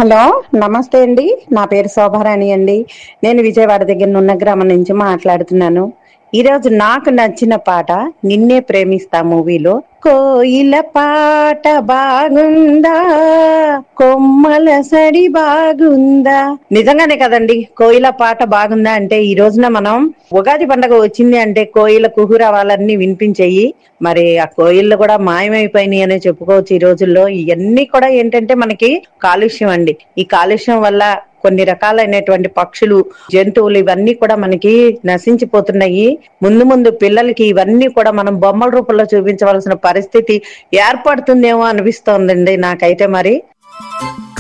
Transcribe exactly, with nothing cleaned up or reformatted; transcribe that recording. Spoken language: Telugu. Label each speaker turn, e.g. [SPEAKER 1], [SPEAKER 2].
[SPEAKER 1] హలో నమస్తే అండి. నా పేరు శోభారాణి అండి. నేను విజయవాడ దగ్గర నున్న గ్రామం నుంచి మాట్లాడుతున్నాను. ఈరోజు నాకు నచ్చిన పాట నిన్నే ప్రేమిస్తా మూవీలో కోయిల పాట బాగుందా, కొమ్మల సడి బాగుందా. నిజంగానే కదండి, కోయిల పాట బాగుందా అంటే ఈ రోజున మనం ఉగాది పండగ వచ్చింది అంటే కోయిల కుహురావాలన్నీ వినిపించేయి. మరి ఆ కోయిళ్ళు కూడా మాయమైపోయినాయి అనే చెప్పుకోవచ్చు. ఈ రోజుల్లో ఇవన్నీ కూడా ఏంటంటే మనకి కాలుష్యం అండి. ఈ కాలుష్యం వల్ల కొన్ని రకాలైనటువంటి పక్షులు, జంతువులు ఇవన్నీ కూడా మనకి నశించిపోతున్నాయి. ముందు ముందు పిల్లలకి ఇవన్నీ కూడా మనం బొమ్మల రూపంలో చూపించవలసిన పరిస్థితి ఏర్పడుతుందేమో అనిపిస్తోందండి నాకైతే. మరి